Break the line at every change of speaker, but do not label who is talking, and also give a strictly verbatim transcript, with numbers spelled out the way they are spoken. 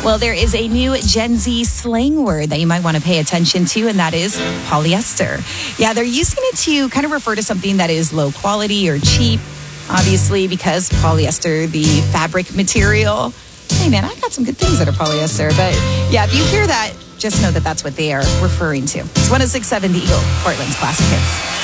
Well, there is a new Gen Z slang word that you might want to pay attention to, and that is polyester. Yeah, they're using it to kind of refer to something that is low quality or cheap, obviously, because polyester, the fabric material. Hey, man, I got some good things that are polyester. But yeah, if you hear that, just know that that's what they are referring to. It's one oh six point seven The Eagle, Portland's Classic Hits.